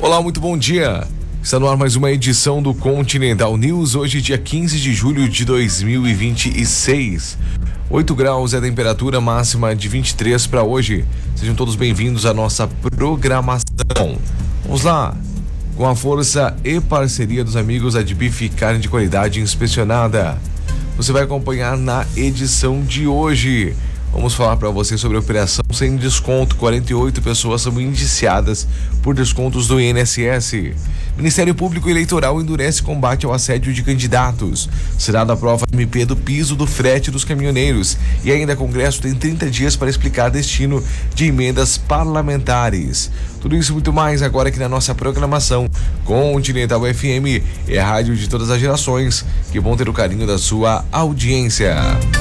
Olá, muito bom dia. Está no ar mais uma edição do Continental News, hoje dia 15 de julho de 2026. 8 graus é a temperatura máxima de 23 para hoje. Sejam todos bem-vindos à nossa programação. Vamos lá. Com a força e parceria dos amigos da Bife Carne de Qualidade Inspecionada, você vai acompanhar na edição de hoje. Vamos falar para você sobre a operação sem desconto. 48 pessoas são indiciadas por descontos do INSS. Ministério Público Eleitoral endurece combate ao assédio de candidatos. Será da prova MP do piso do frete dos caminhoneiros. E ainda Congresso tem 30 dias para explicar destino de emendas parlamentares. Tudo isso e muito mais agora aqui na nossa programação. Continental FM é a rádio de todas as gerações que vão ter o carinho da sua audiência.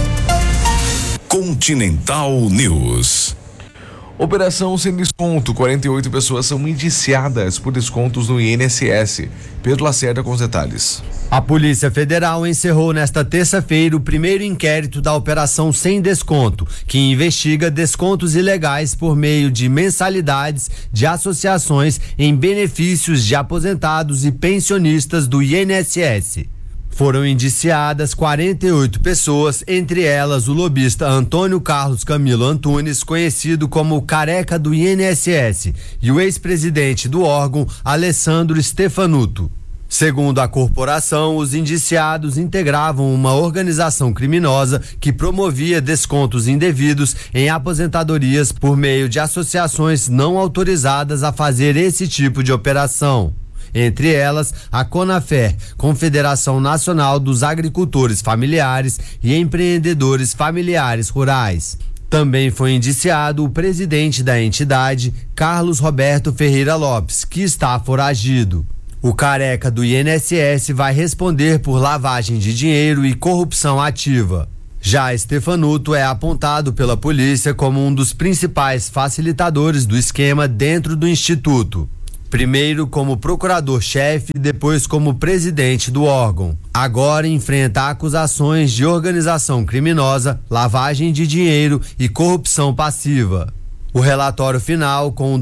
Continental News. Operação sem desconto. 48 pessoas são indiciadas por descontos no INSS. Pedro Lacerda com os detalhes. A Polícia Federal encerrou nesta terça-feira o primeiro inquérito da Operação Sem Desconto, que investiga descontos ilegais por meio de mensalidades de associações em benefícios de aposentados e pensionistas do INSS. Foram indiciadas 48 pessoas, entre elas o lobista Antônio Carlos Camilo Antunes, conhecido como o Careca do INSS, e o ex-presidente do órgão, Alessandro Stefanuto. Segundo a corporação, os indiciados integravam uma organização criminosa que promovia descontos indevidos em aposentadorias por meio de associações não autorizadas a fazer esse tipo de operação. Entre elas, a CONAFER, Confederação Nacional dos Agricultores Familiares e Empreendedores Familiares Rurais. Também foi indiciado o presidente da entidade, Carlos Roberto Ferreira Lopes, que está foragido. O Careca do INSS vai responder por lavagem de dinheiro e corrupção ativa. Já Stefanuto é apontado pela polícia como um dos principais facilitadores do esquema dentro do Instituto. Primeiro como procurador-chefe, depois como presidente do órgão. Agora enfrenta acusações de organização criminosa, lavagem de dinheiro e corrupção passiva. O relatório final, com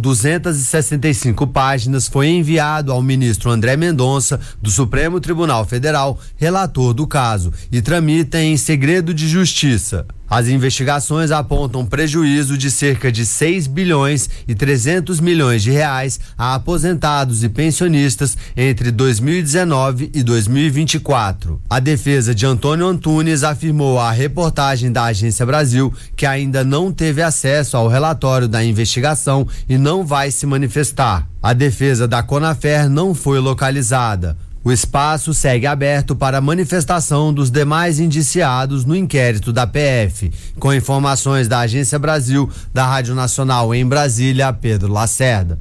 265 páginas, foi enviado ao ministro André Mendonça, do Supremo Tribunal Federal, relator do caso, e tramita em segredo de justiça. As investigações apontam prejuízo de cerca de 6 bilhões e 300 milhões de reais a aposentados e pensionistas entre 2019 e 2024. A defesa de Antônio Antunes afirmou à reportagem da Agência Brasil que ainda não teve acesso ao relatório da investigação e não vai se manifestar. A defesa da CONAFER não foi localizada. O espaço segue aberto para a manifestação dos demais indiciados no inquérito da PF. Com informações da Agência Brasil, da Rádio Nacional em Brasília, Pedro Lacerda.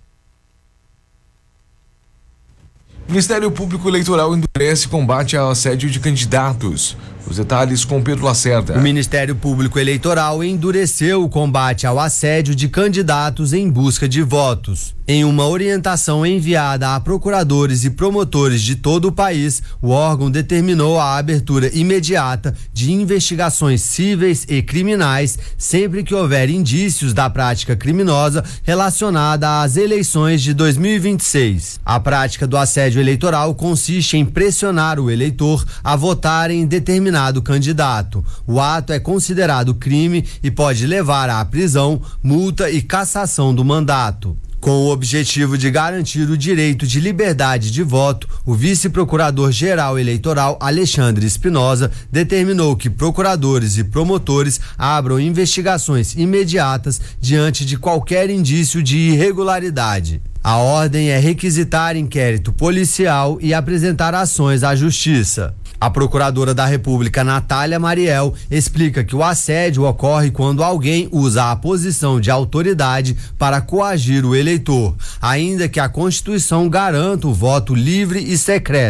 Ministério Público Eleitoral endurece combate ao assédio de candidatos. Os detalhes com Pedro Lacerda. O Ministério Público Eleitoral endureceu o combate ao assédio de candidatos em busca de votos. Em uma orientação enviada a procuradores e promotores de todo o país, o órgão determinou a abertura imediata de investigações cíveis e criminais sempre que houver indícios da prática criminosa relacionada às eleições de 2026. A prática do assédio eleitoral consiste em pressionar o eleitor a votar em determinado candidato. O ato é considerado crime e pode levar à prisão, multa e cassação do mandato. Com o objetivo de garantir o direito de liberdade de voto, o vice-procurador-geral eleitoral Alexandre Espinosa determinou que procuradores e promotores abram investigações imediatas diante de qualquer indício de irregularidade. A ordem é requisitar inquérito policial e apresentar ações à Justiça. A procuradora da República, Natália Mariel, explica que o assédio ocorre quando alguém usa a posição de autoridade para coagir o eleitor, ainda que a Constituição garanta o voto livre e secreto.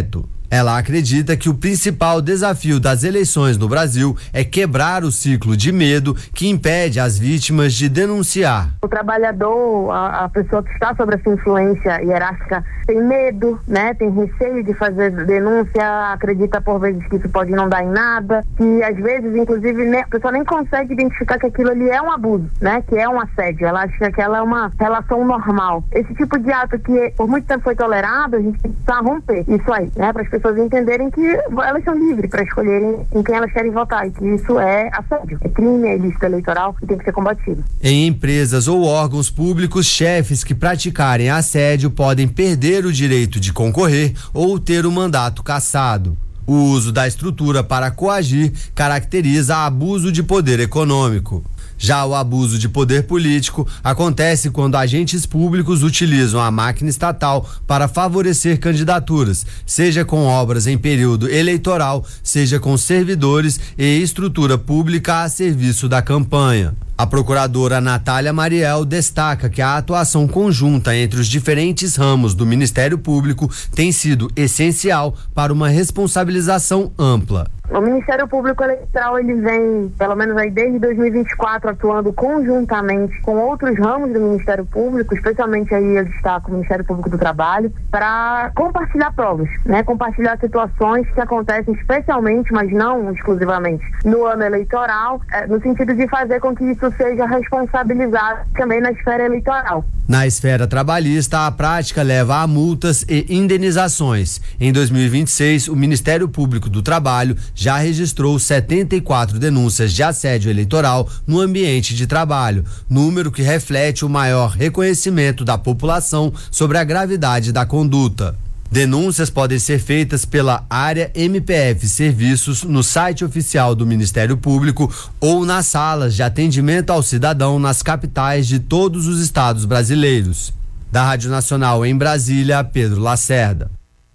Ela acredita que o principal desafio das eleições no Brasil é quebrar o ciclo de medo que impede as vítimas de denunciar. O trabalhador, a pessoa que está sob essa influência hierárquica, tem medo, né? Tem receio de fazer denúncia, acredita por vezes que isso pode não dar em nada, que às vezes, inclusive, a pessoa nem consegue identificar que aquilo ali é um abuso, né? Que é um assédio. Ela acha que aquela é uma relação normal. Esse tipo de ato que por muito tempo foi tolerado, a gente tem que precisar romper isso aí, né? Para as pessoas entenderem que elas são livres para escolherem em quem elas querem votar e que isso é assédio, é crime, é ilícito eleitoral e tem que ser combatido. Em empresas ou órgãos públicos, chefes que praticarem assédio podem perder o direito de concorrer ou ter o mandato cassado. O uso da estrutura para coagir caracteriza abuso de poder econômico. Já o abuso de poder político acontece quando agentes públicos utilizam a máquina estatal para favorecer candidaturas, seja com obras em período eleitoral, seja com servidores e estrutura pública a serviço da campanha. A procuradora Natália Mariel destaca que a atuação conjunta entre os diferentes ramos do Ministério Público tem sido essencial para uma responsabilização ampla. O Ministério Público Eleitoral, ele vem, pelo menos aí desde 2024, atuando conjuntamente com outros ramos do Ministério Público, especialmente aí eu destaco o Ministério Público do Trabalho, para compartilhar provas, né? Compartilhar situações que acontecem especialmente, mas não exclusivamente, no ano eleitoral, no sentido de fazer com que isso seja responsabilizado também na esfera eleitoral. Na esfera trabalhista, a prática leva a multas e indenizações. Em 2026, o Ministério Público do Trabalho já registrou 74 denúncias de assédio eleitoral no ambiente de trabalho, número que reflete o maior reconhecimento da população sobre a gravidade da conduta. Denúncias podem ser feitas pela área MPF Serviços no site oficial do Ministério Público ou nas salas de atendimento ao cidadão nas capitais de todos os estados brasileiros. Da Rádio Nacional em Brasília, Pedro Lacerda.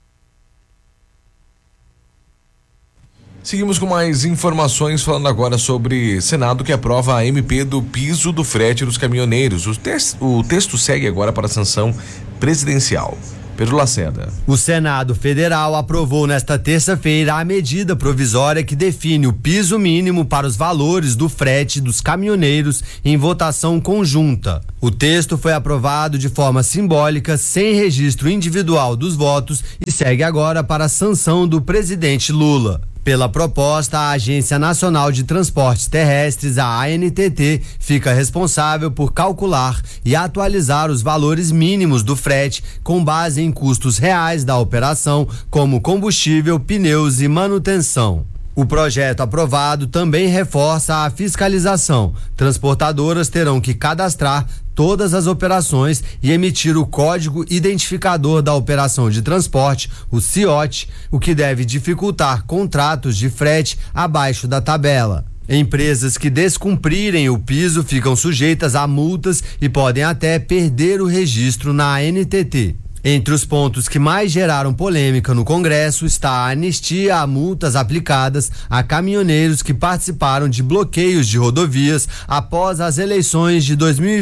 Seguimos com mais informações, falando agora sobre Senado que aprova a MP do piso do frete dos caminhoneiros. O texto segue agora para a sanção presidencial. Pedro Lacerda. O Senado Federal aprovou nesta terça-feira a medida provisória que define o piso mínimo para os valores do frete dos caminhoneiros em votação conjunta. O texto foi aprovado de forma simbólica, sem registro individual dos votos e segue agora para a sanção do presidente Lula. Pela proposta, a Agência Nacional de Transportes Terrestres, a ANTT, fica responsável por calcular e atualizar os valores mínimos do frete com base em custos reais da operação, como combustível, pneus e manutenção. O projeto aprovado também reforça a fiscalização. Transportadoras terão que cadastrar todas as operações e emitir o Código Identificador da Operação de Transporte, o CIOT, o que deve dificultar contratos de frete abaixo da tabela. Empresas que descumprirem o piso ficam sujeitas a multas e podem até perder o registro na ANTT. Entre os pontos que mais geraram polêmica no Congresso está a anistia a multas aplicadas a caminhoneiros que participaram de bloqueios de rodovias após as eleições de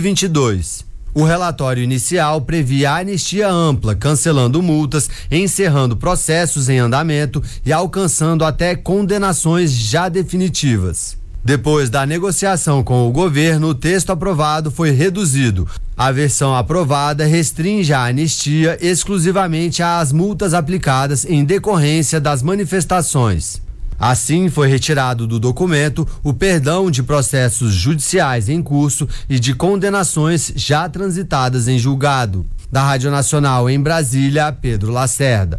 2022. O relatório inicial previa a anistia ampla, cancelando multas, encerrando processos em andamento e alcançando até condenações já definitivas. Depois da negociação com o governo, o texto aprovado foi reduzido. A versão aprovada restringe a anistia exclusivamente às multas aplicadas em decorrência das manifestações. Assim, foi retirado do documento o perdão de processos judiciais em curso e de condenações já transitadas em julgado. Da Rádio Nacional em Brasília, Pedro Lacerda.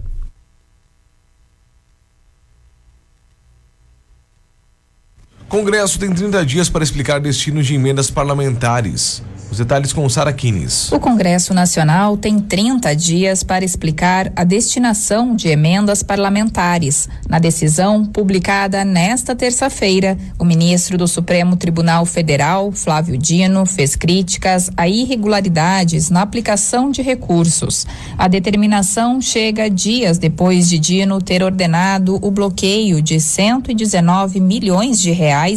Congresso tem 30 dias para explicar destinos de emendas parlamentares. Os detalhes com Sara Quines. O Congresso Nacional tem 30 dias para explicar a destinação de emendas parlamentares. Na decisão publicada nesta terça-feira, o ministro do Supremo Tribunal Federal, Flávio Dino, fez críticas a irregularidades na aplicação de recursos. A determinação chega dias depois de Dino ter ordenado o bloqueio de R$ 119 milhões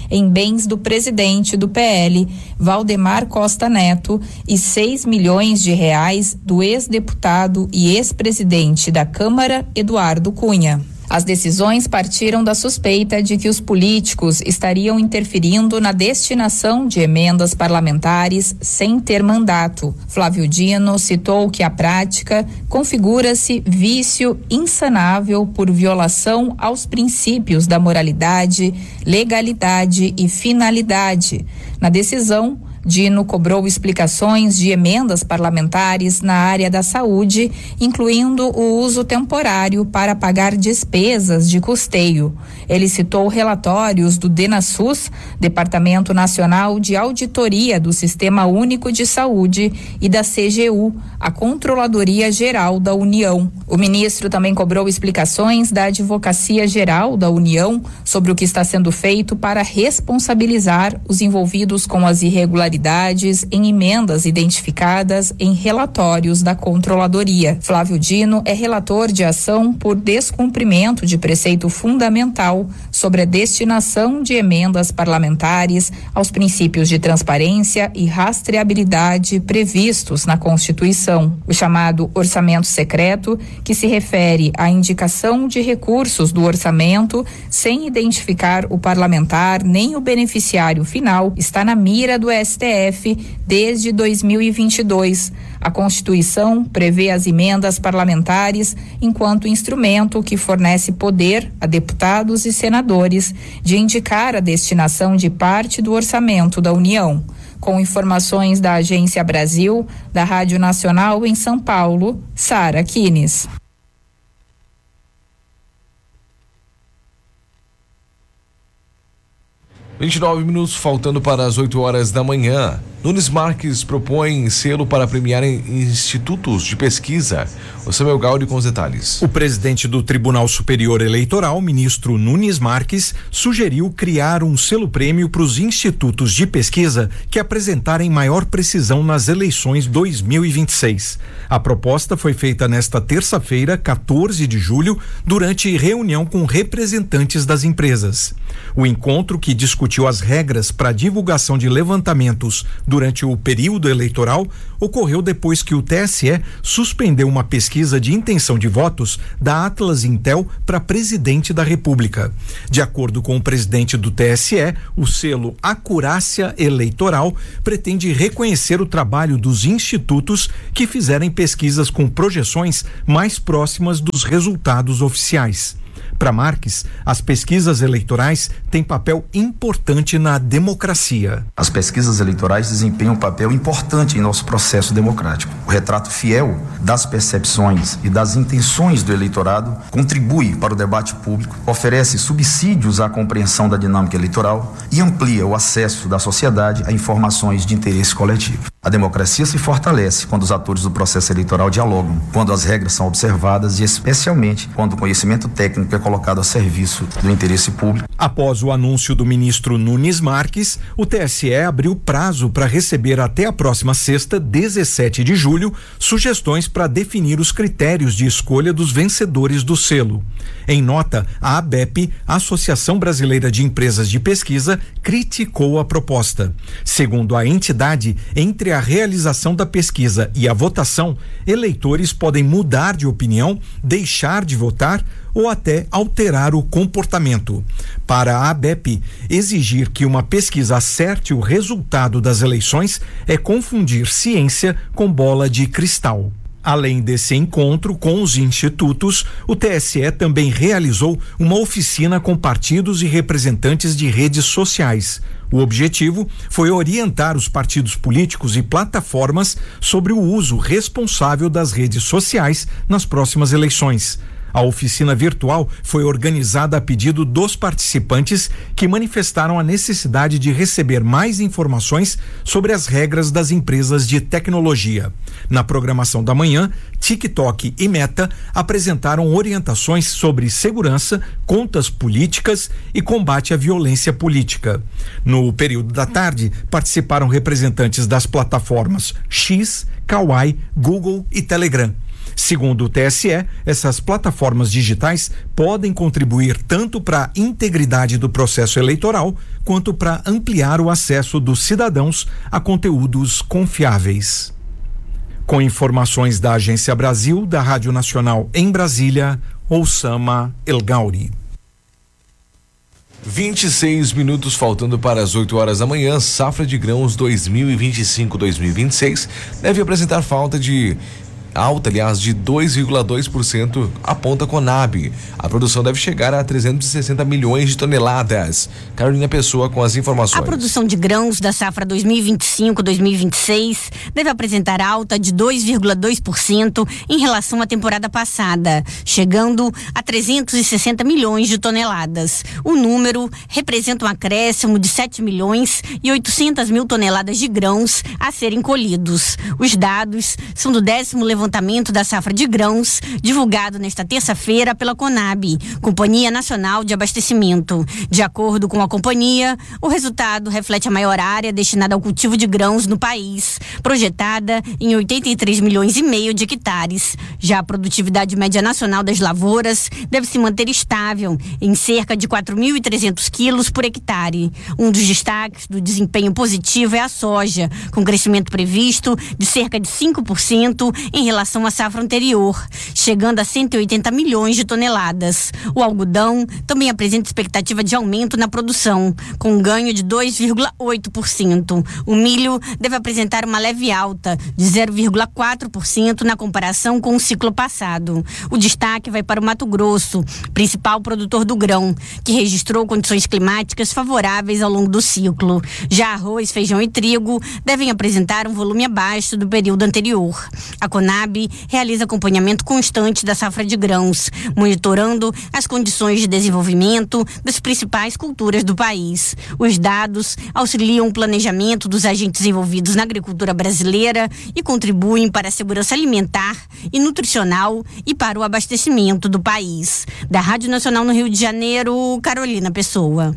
em bens do presidente do PL, Valdemar Costa Neto, e R$6 milhões do ex-deputado e ex-presidente da Câmara, Eduardo Cunha. As decisões partiram da suspeita de que os políticos estariam interferindo na destinação de emendas parlamentares sem ter mandato. Flávio Dino citou que a prática configura-se vício insanável por violação aos princípios da moralidade, legalidade e finalidade. Na decisão, Dino cobrou explicações de emendas parlamentares na área da saúde, incluindo o uso temporário para pagar despesas de custeio. Ele citou relatórios do DenaSUS, Departamento Nacional de Auditoria do Sistema Único de Saúde, e da CGU, a Controladoria Geral da União. O ministro também cobrou explicações da Advocacia Geral da União sobre o que está sendo feito para responsabilizar os envolvidos com as irregularidades em emendas identificadas em relatórios da Controladoria. Flávio Dino é relator de ação por descumprimento de preceito fundamental sobre a destinação de emendas parlamentares aos princípios de transparência e rastreabilidade previstos na Constituição. O chamado orçamento secreto, que se refere à indicação de recursos do orçamento sem identificar o parlamentar nem o beneficiário final, está na mira do STF desde 2022. A Constituição prevê as emendas parlamentares enquanto instrumento que fornece poder a deputados e senadores de indicar a destinação de parte do orçamento da União. Com informações da Agência Brasil, da Rádio Nacional em São Paulo, Sara Kines. 29 minutos faltando para as 8 horas da manhã. Nunes Marques propõe selo para premiar institutos de pesquisa. O Samuel Gaudi com os detalhes. O presidente do Tribunal Superior Eleitoral, ministro Nunes Marques, sugeriu criar um selo-prêmio para os institutos de pesquisa que apresentarem maior precisão nas eleições 2026. A proposta foi feita nesta terça-feira, 14 de julho, durante reunião com representantes das empresas. O encontro, que discutiu as regras para divulgação de levantamentos durante o período eleitoral, ocorreu depois que o TSE suspendeu uma pesquisa de intenção de votos da Atlas Intel para presidente da República. De acordo com o presidente do TSE, o selo Acurácia Eleitoral pretende reconhecer o trabalho dos institutos que fizerem pesquisas com projeções mais próximas dos resultados oficiais. Para Marques, as pesquisas eleitorais têm papel importante na democracia. As pesquisas eleitorais desempenham um papel importante em nosso processo democrático. O retrato fiel das percepções e das intenções do eleitorado contribui para o debate público, oferece subsídios à compreensão da dinâmica eleitoral e amplia o acesso da sociedade a informações de interesse coletivo. A democracia se fortalece quando os atores do processo eleitoral dialogam, quando as regras são observadas e especialmente quando o conhecimento técnico é colocado a serviço do interesse público. Após o anúncio do ministro Nunes Marques, o TSE abriu prazo para receber até a próxima sexta, 17 de julho, sugestões para definir os critérios de escolha dos vencedores do selo. Em nota, a ABEP, Associação Brasileira de Empresas de Pesquisa, criticou a proposta. Segundo a entidade, entre a realização da pesquisa e a votação, eleitores podem mudar de opinião, deixar de votar ou até alterar o comportamento. Para a ABEP, exigir que uma pesquisa acerte o resultado das eleições é confundir ciência com bola de cristal. Além desse encontro com os institutos, o TSE também realizou uma oficina com partidos e representantes de redes sociais. O objetivo foi orientar os partidos políticos e plataformas sobre o uso responsável das redes sociais nas próximas eleições. A oficina virtual foi organizada a pedido dos participantes, que manifestaram a necessidade de receber mais informações sobre as regras das empresas de tecnologia. Na programação da manhã, TikTok e Meta apresentaram orientações sobre segurança, contas políticas e combate à violência política. No período da tarde, participaram representantes das plataformas X, Kawaii, Google e Telegram. Segundo o TSE, essas plataformas digitais podem contribuir tanto para a integridade do processo eleitoral quanto para ampliar o acesso dos cidadãos a conteúdos confiáveis. Com informações da Agência Brasil, da Rádio Nacional em Brasília, Oussama El Gauri. 26 minutos faltando para as 8 horas da manhã. Safra de grãos 2025-2026 deve apresentar alta de 2,2%, aponta Conab. A produção deve chegar a 360 milhões de toneladas. Carolina Pessoa com as informações. A produção de grãos da safra 2025-2026 deve apresentar alta de 2,2% em relação à temporada passada, chegando a 360 milhões de toneladas. O número representa um acréscimo de 7 milhões e 800 mil toneladas de grãos a serem colhidos. Os dados são do 10º levantamento da safra de grãos, divulgado nesta terça-feira pela Conab, Companhia Nacional de Abastecimento. De acordo com a companhia, o resultado reflete a maior área destinada ao cultivo de grãos no país, projetada em 83 milhões e meio de hectares. Já a produtividade média nacional das lavouras deve se manter estável em cerca de 4.300 quilos por hectare. Um dos destaques do desempenho positivo é a soja, com crescimento previsto de cerca de 5% em relação à safra anterior, chegando a 180 milhões de toneladas. O algodão também apresenta expectativa de aumento na produção, com um ganho de 2,8%. O milho deve apresentar uma leve alta de 0,4% na comparação com o ciclo passado. O destaque vai para o Mato Grosso, principal produtor do grão, que registrou condições climáticas favoráveis ao longo do ciclo. Já arroz, feijão e trigo devem apresentar um volume abaixo do período anterior. A Conab realiza acompanhamento constante da safra de grãos, monitorando as condições de desenvolvimento das principais culturas do país. Os dados auxiliam o planejamento dos agentes envolvidos na agricultura brasileira e contribuem para a segurança alimentar e nutricional e para o abastecimento do país. Da Rádio Nacional no Rio de Janeiro, Carolina Pessoa.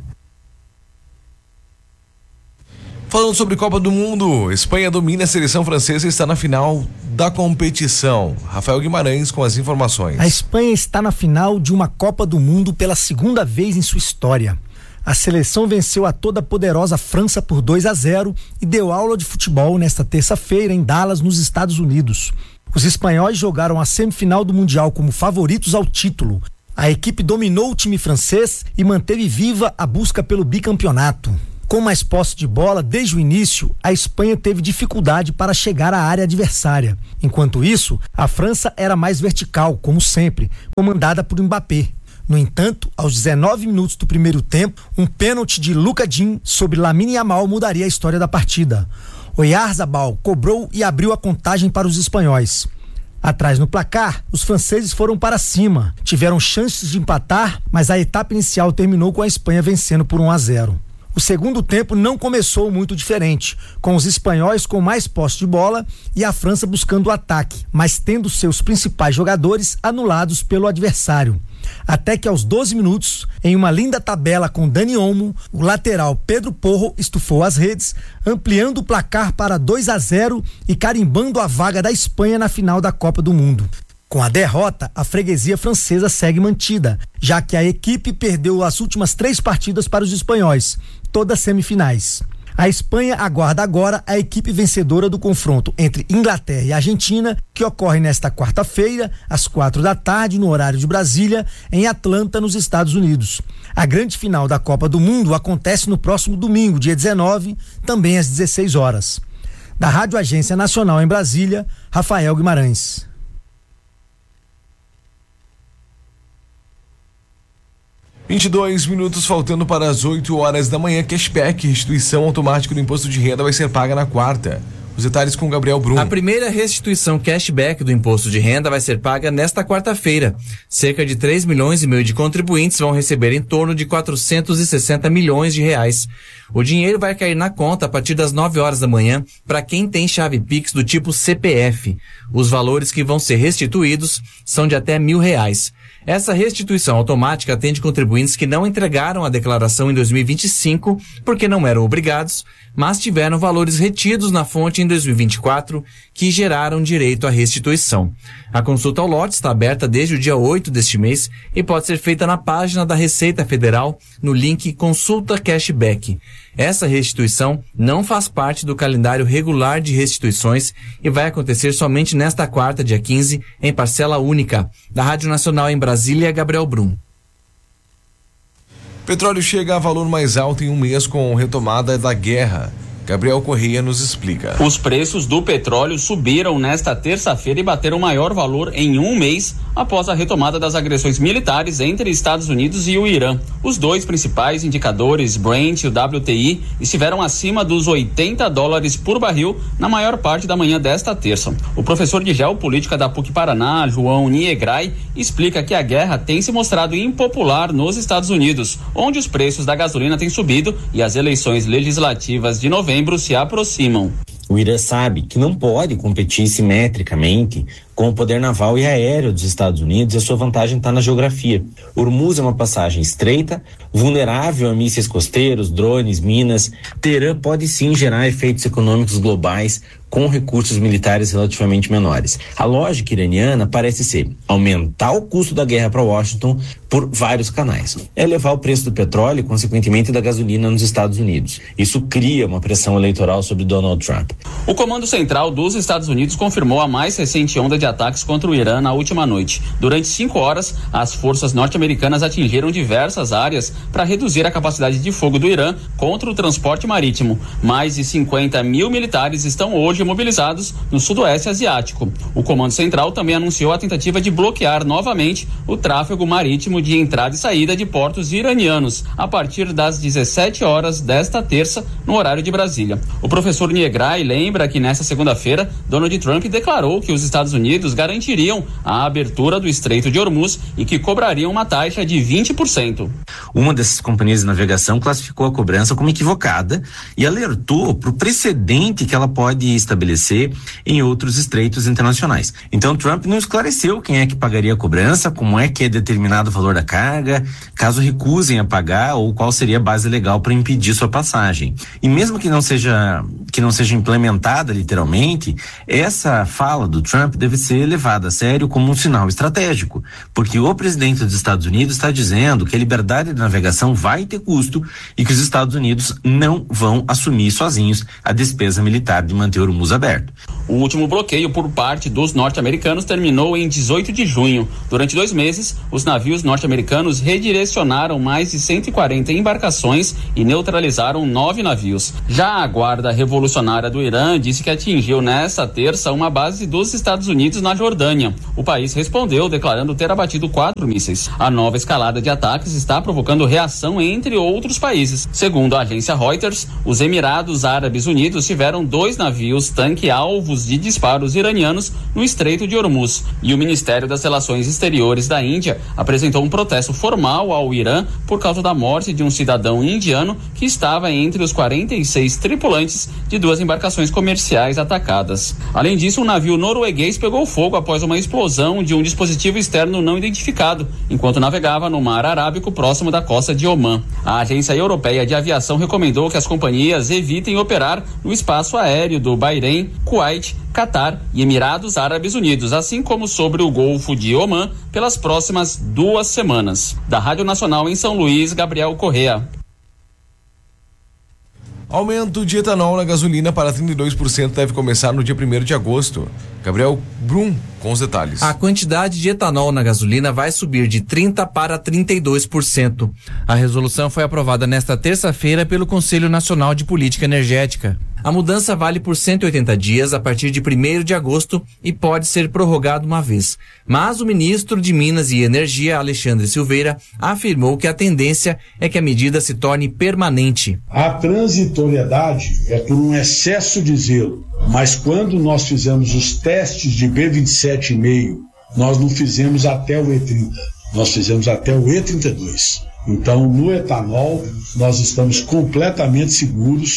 Falando sobre Copa do Mundo, Espanha domina, a seleção francesa está na final da competição. Rafael Guimarães com as informações. A Espanha está na final de uma Copa do Mundo pela segunda vez em sua história. A seleção venceu a toda poderosa França por 2-0 e deu aula de futebol nesta terça-feira em Dallas, nos Estados Unidos. Os espanhóis jogaram a semifinal do Mundial como favoritos ao título. A equipe dominou o time francês e manteve viva a busca pelo bicampeonato. Com mais posse de bola desde o início, a Espanha teve dificuldade para chegar à área adversária. Enquanto isso, a França era mais vertical, como sempre, comandada por Mbappé. No entanto, aos 19 minutos do primeiro tempo, um pênalti de Lucadin sobre Lamine Yamal mudaria a história da partida. Oyarzabal cobrou e abriu a contagem para os espanhóis. Atrás no placar, os franceses foram para cima, tiveram chances de empatar, mas a etapa inicial terminou com a Espanha vencendo por 1-0. O segundo tempo não começou muito diferente, com os espanhóis com mais posse de bola e a França buscando o ataque, mas tendo seus principais jogadores anulados pelo adversário. Até que aos 12 minutos, em uma linda tabela com Dani Olmo, o lateral Pedro Porro estufou as redes, ampliando o placar para 2-0 e carimbando a vaga da Espanha na final da Copa do Mundo. Com a derrota, a freguesia francesa segue mantida, já que a equipe perdeu as últimas 3 partidas para os espanhóis, todas semifinais. A Espanha aguarda agora a equipe vencedora do confronto entre Inglaterra e Argentina, que ocorre nesta quarta-feira, às 16h, no horário de Brasília, em Atlanta, nos Estados Unidos. A grande final da Copa do Mundo acontece no próximo domingo, dia 19, também às 16h. Da Rádio Agência Nacional em Brasília, Rafael Guimarães. 22 minutos faltando para as 8 horas da manhã. Cashback, restituição automática do imposto de renda, vai ser paga na quarta. Os detalhes com Gabriel Brum. A primeira restituição cashback do imposto de renda vai ser paga nesta quarta-feira. Cerca de 3 milhões e meio de contribuintes vão receber em torno de 460 milhões de reais. O dinheiro vai cair na conta a partir das 9 horas da manhã para quem tem chave Pix do tipo CPF. Os valores que vão ser restituídos são de até R$1.000. Essa restituição automática atende contribuintes que não entregaram a declaração em 2025 porque não eram obrigados, mas tiveram valores retidos na fonte em 2024 que geraram direito à restituição. A consulta ao lote está aberta desde o dia 8 deste mês e pode ser feita na página da Receita Federal no link Consulta Cashback. Essa restituição não faz parte do calendário regular de restituições e vai acontecer somente nesta quarta, dia 15, em parcela única. Da Rádio Nacional em Brasília, Gabriel Brum. Petróleo chega a valor mais alto em um mês com retomada da guerra. Gabriel Correia nos explica. Os preços do petróleo subiram nesta terça-feira e bateram o maior valor em um mês após a retomada das agressões militares entre Estados Unidos e o Irã. Os dois principais indicadores, Brent e o WTI, estiveram acima dos $80 por barril na maior parte da manhã desta terça. O professor de geopolítica da PUC Paraná, João Niegrai, explica que a guerra tem se mostrado impopular nos Estados Unidos, onde os preços da gasolina têm subido e as eleições legislativas de novembro se aproximam. O Irã sabe que não pode competir simetricamente com o poder naval e aéreo dos Estados Unidos e a sua vantagem está na geografia. Hormuz é uma passagem estreita, vulnerável a mísseis costeiros, drones, minas. Teherã pode sim gerar efeitos econômicos globais com recursos militares relativamente menores. A lógica iraniana parece ser aumentar o custo da guerra para Washington por vários canais. É elevar o preço do petróleo e, consequentemente, da gasolina nos Estados Unidos. Isso cria uma pressão eleitoral sobre Donald Trump. O Comando Central dos Estados Unidos confirmou a mais recente onda de ataques contra o Irã na última noite. Durante 5 horas, as forças norte-americanas atingiram diversas áreas para reduzir a capacidade de fogo do Irã contra o transporte marítimo. Mais de 50 mil militares estão hoje mobilizados no sudoeste asiático. O Comando Central também anunciou a tentativa de bloquear novamente o tráfego marítimo de entrada e saída de portos iranianos a partir das 17 horas desta terça, no horário de Brasília. O professor Niegrai lembra que nesta segunda-feira, Donald Trump declarou que os Estados Unidos garantiriam a abertura do Estreito de Hormuz e que cobrariam uma taxa de 20%. Uma dessas companhias de navegação classificou a cobrança como equivocada e alertou para o precedente que ela pode estabelecer em outros estreitos internacionais. Então, Trump não esclareceu quem é que pagaria a cobrança, como é que é determinado o valor da carga, caso recusem a pagar, ou qual seria a base legal para impedir sua passagem. E mesmo que não seja implementada literalmente, essa fala do Trump deve ser levada a sério como um sinal estratégico, porque o presidente dos Estados Unidos está dizendo que a liberdade de navegação vai ter custo e que os Estados Unidos não vão assumir sozinhos a despesa militar de manter o Hormuz aberto. O último bloqueio por parte dos norte-americanos terminou em 18 de junho. Durante 2 meses, os navios norte-americanos redirecionaram mais de 140 embarcações e neutralizaram 9 navios. Já a Guarda Revolucionária do Irã disse que atingiu nesta terça uma base dos Estados Unidos na Jordânia. O país respondeu declarando ter abatido 4 mísseis. A nova escalada de ataques está provocando reação entre outros países. Segundo a agência Reuters, os Emirados Árabes Unidos tiveram 2 navios tanque alvos de disparos iranianos no Estreito de Hormuz. E o Ministério das Relações Exteriores da Índia apresentou um protesto formal ao Irã por causa da morte de um cidadão indiano que estava entre os 46 tripulantes de 2 embarcações comerciais atacadas. Além disso, um navio norueguês pegou fogo após uma explosão de um dispositivo externo não identificado, enquanto navegava no Mar Arábico próximo da costa de Omã. A Agência Europeia de Aviação recomendou que as companhias evitem operar no espaço aéreo do Bahrein, Kuwait, Catar e Emirados Árabes Unidos, assim como sobre o Golfo de Omã, pelas próximas 2 semanas. Da Rádio Nacional em São Luís, Gabriel Correa. Aumento de etanol na gasolina para 32% deve começar no dia 1º de agosto. Gabriel Brum, com os detalhes. A quantidade de etanol na gasolina vai subir de 30% para 32%. A resolução foi aprovada nesta terça-feira pelo Conselho Nacional de Política Energética. A mudança vale por 180 dias a partir de 1º de agosto e pode ser prorrogado uma vez. Mas o ministro de Minas e Energia, Alexandre Silveira, afirmou que a tendência é que a medida se torne permanente. A transitoriedade é por um excesso de zelo, mas quando nós fizemos os testes de B27,5, nós não fizemos até o E30, nós fizemos até o E32. Então, no etanol, nós estamos completamente seguros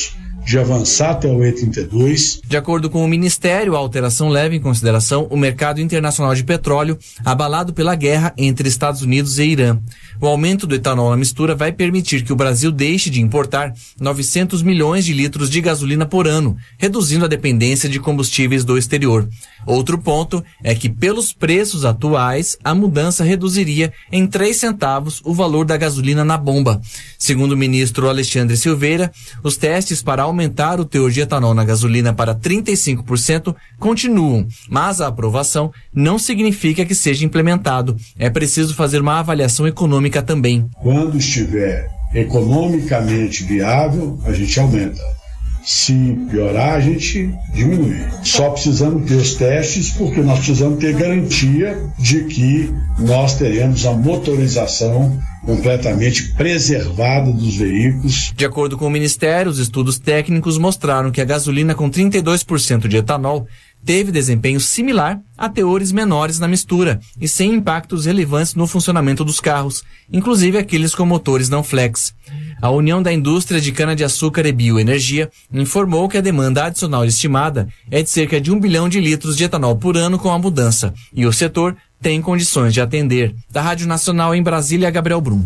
de avançar até o E32. De acordo com o Ministério, a alteração leva em consideração o mercado internacional de petróleo abalado pela guerra entre Estados Unidos e Irã. O aumento do etanol na mistura vai permitir que o Brasil deixe de importar 900 milhões de litros de gasolina por ano, reduzindo a dependência de combustíveis do exterior. Outro ponto é que, pelos preços atuais, a mudança reduziria em 3 centavos o valor da gasolina na bomba. Segundo o ministro Alexandre Silveira, os testes para aumentar o teor de etanol na gasolina para 35% continuam, mas a aprovação não significa que seja implementado. É preciso fazer uma avaliação econômica também. Quando estiver economicamente viável, a gente aumenta. Se piorar, a gente diminui. Só precisamos ter os testes, porque nós precisamos ter garantia de que nós teremos a motorização completamente preservada dos veículos. De acordo com o Ministério, os estudos técnicos mostraram que a gasolina com 32% de etanol teve desempenho similar a teores menores na mistura e sem impactos relevantes no funcionamento dos carros, inclusive aqueles com motores não flex. A União da Indústria de Cana-de-Açúcar e Bioenergia informou que a demanda adicional estimada é de cerca de 1 bilhão de litros de etanol por ano com a mudança, e o setor tem condições de atender. Da Rádio Nacional em Brasília, Gabriel Brum.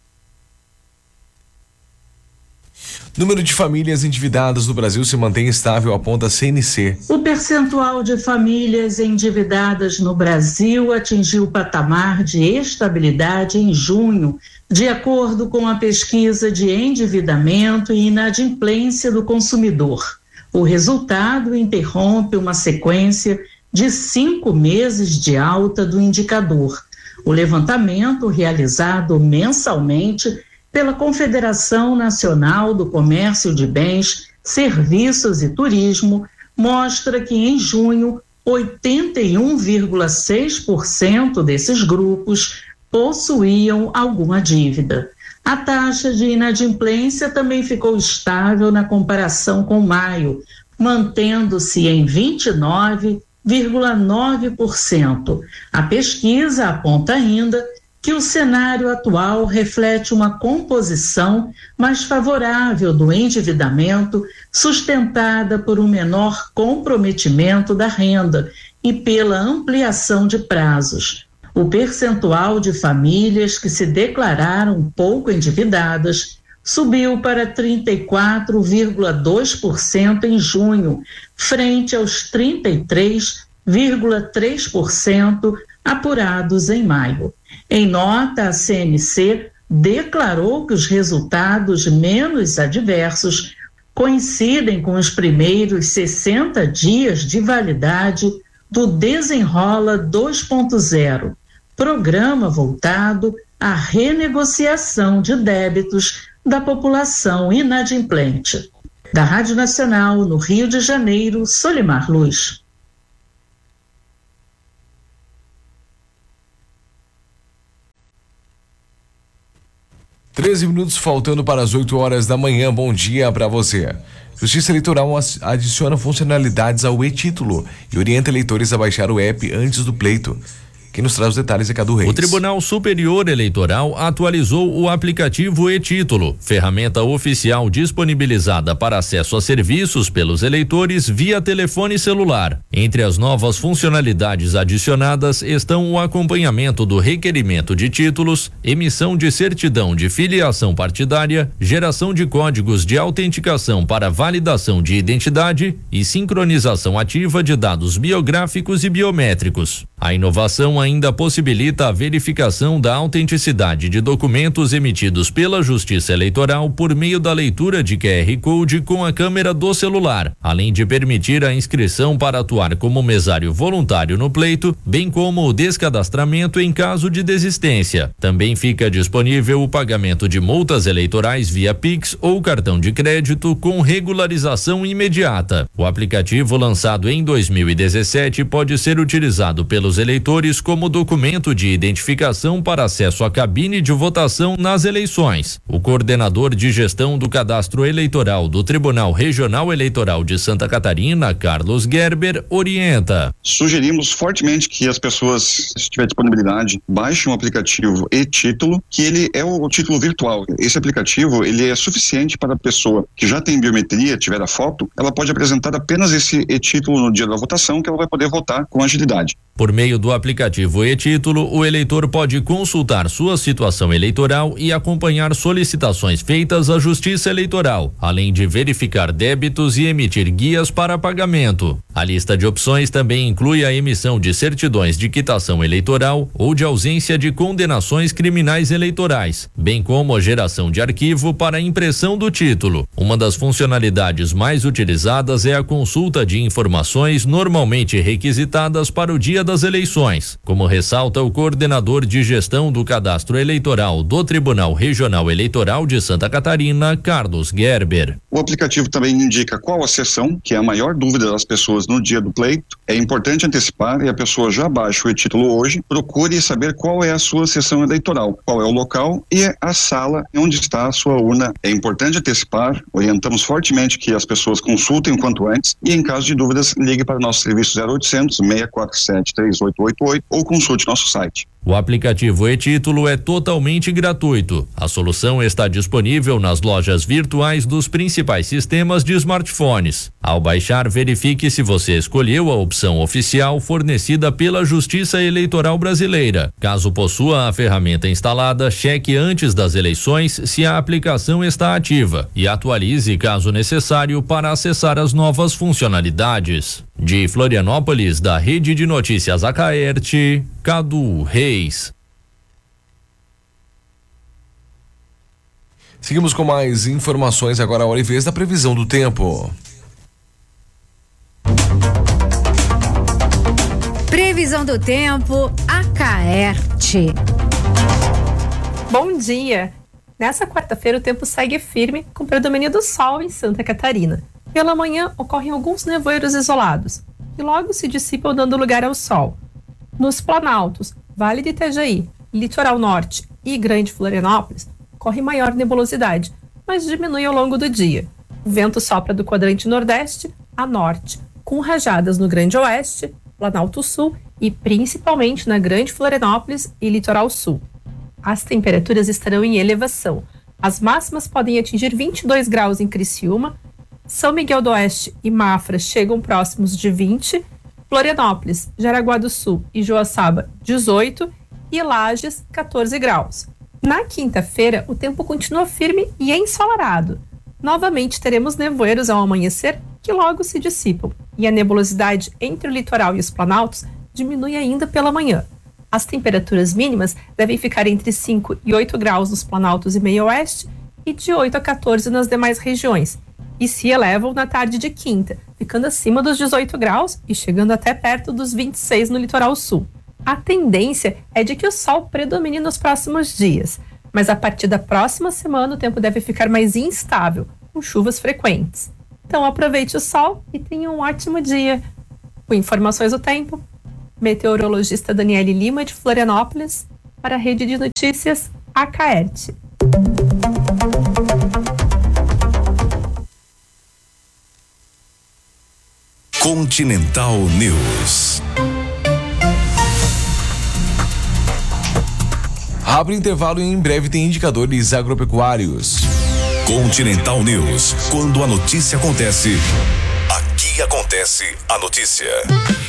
Número de famílias endividadas no Brasil se mantém estável, aponta a CNC. O percentual de famílias endividadas no Brasil atingiu o patamar de estabilidade em junho, de acordo com a pesquisa de endividamento e inadimplência do consumidor. O resultado interrompe uma sequência de 5 meses de alta do indicador. O levantamento, realizado mensalmente pela Confederação Nacional do Comércio de Bens, Serviços e Turismo, mostra que em junho 81,6% desses grupos possuíam alguma dívida. A taxa de inadimplência também ficou estável na comparação com maio, mantendo-se em 29,9%. A pesquisa aponta ainda que o cenário atual reflete uma composição mais favorável do endividamento, sustentada por um menor comprometimento da renda e pela ampliação de prazos. O percentual de famílias que se declararam pouco endividadas subiu para 34,2% em junho, frente aos 33,3% apurados em maio. Em nota, a CNC declarou que os resultados menos adversos coincidem com os primeiros 60 dias de validade do Desenrola 2.0, programa voltado à renegociação de débitos da população inadimplente. Da Rádio Nacional, no Rio de Janeiro, Solimar Luz. 13 minutos faltando para as 8 horas da manhã. Bom dia para você. Justiça Eleitoral adiciona funcionalidades ao e-título e orienta eleitores a baixar o app antes do pleito. Quem nos traz os detalhes é Cadu Reis. O Tribunal Superior Eleitoral atualizou o aplicativo e-título, ferramenta oficial disponibilizada para acesso a serviços pelos eleitores via telefone celular. Entre as novas funcionalidades adicionadas estão o acompanhamento do requerimento de títulos, emissão de certidão de filiação partidária, geração de códigos de autenticação para validação de identidade e sincronização ativa de dados biográficos e biométricos. A inovação ainda possibilita a verificação da autenticidade de documentos emitidos pela Justiça Eleitoral por meio da leitura de QR Code com a câmera do celular, além de permitir a inscrição para atuar como mesário voluntário no pleito, bem como o descadastramento em caso de desistência. Também fica disponível o pagamento de multas eleitorais via Pix ou cartão de crédito com regularização imediata. O aplicativo, lançado em 2017, pode ser utilizado pelos eleitores como documento de identificação para acesso à cabine de votação nas eleições. O coordenador de gestão do Cadastro Eleitoral do Tribunal Regional Eleitoral de Santa Catarina, Carlos Gerber, orienta. Sugerimos fortemente que as pessoas, se tiver disponibilidade, baixem o aplicativo e-título, que ele é o título virtual. Esse aplicativo, ele é suficiente para a pessoa que já tem biometria, tiver a foto, ela pode apresentar apenas esse e-título no dia da votação, que ela vai poder votar com agilidade. Por meio do aplicativo e-título, o eleitor pode consultar sua situação eleitoral e acompanhar solicitações feitas à Justiça Eleitoral, além de verificar débitos e emitir guias para pagamento. A lista de opções também inclui a emissão de certidões de quitação eleitoral ou de ausência de condenações criminais eleitorais, bem como a geração de arquivo para a impressão do título. Uma das funcionalidades mais utilizadas é a consulta de informações normalmente requisitadas para o dia das eleições, como ressalta o coordenador de gestão do Cadastro Eleitoral do Tribunal Regional Eleitoral de Santa Catarina, Carlos Gerber. O aplicativo também indica qual a sessão, que é a maior dúvida das pessoas no dia do pleito. É importante antecipar e a pessoa já baixa o e-título hoje, procure saber qual é a sua sessão eleitoral, qual é o local e a sala onde está a sua urna. É importante antecipar, orientamos fortemente que as pessoas consultem o quanto antes e, em caso de dúvidas, ligue para o nosso serviço 0800 647 3888 ou consulte nosso site. O aplicativo e-título é totalmente gratuito. A solução está disponível nas lojas virtuais dos principais sistemas de smartphones. Ao baixar, verifique se você escolheu a opção oficial fornecida pela Justiça Eleitoral Brasileira. Caso possua a ferramenta instalada, cheque antes das eleições se a aplicação está ativa e atualize caso necessário para acessar as novas funcionalidades. De Florianópolis, da Rede de Notícias Acaerte, Cadu Reis. Seguimos com mais informações agora, a hora e vez da previsão do tempo. Previsão do tempo, Acaerte. Bom dia! Nessa quarta-feira o tempo segue firme com predomínio do sol em Santa Catarina. Pela manhã ocorrem alguns nevoeiros isolados, que logo se dissipam dando lugar ao sol. Nos planaltos, Vale de Itajaí, Litoral Norte e Grande Florianópolis, ocorre maior nebulosidade, mas diminui ao longo do dia. O vento sopra do quadrante nordeste a norte, com rajadas no Grande Oeste, Planalto Sul e principalmente na Grande Florianópolis e Litoral Sul. As temperaturas estarão em elevação. As máximas podem atingir 22 graus em Criciúma, São Miguel do Oeste e Mafra chegam próximos de 20, Florianópolis, Jaraguá do Sul e Joaçaba 18 e Lages 14 graus. Na quinta-feira, o tempo continua firme e ensolarado. Novamente teremos nevoeiros ao amanhecer que logo se dissipam e a nebulosidade entre o litoral e os planaltos diminui ainda pela manhã. As temperaturas mínimas devem ficar entre 5 e 8 graus nos planaltos e meio oeste e de 8 a 14 nas demais regiões, e se elevam na tarde de quinta, ficando acima dos 18 graus e chegando até perto dos 26 no litoral sul. A tendência é de que o sol predomine nos próximos dias, mas a partir da próxima semana o tempo deve ficar mais instável, com chuvas frequentes. Então aproveite o sol e tenha um ótimo dia. Com informações do tempo, meteorologista Daniele Lima de Florianópolis, para a Rede de Notícias Acaerte. Continental News. Abre intervalo e em breve tem indicadores agropecuários. Continental News. Quando a notícia acontece, aqui acontece a notícia.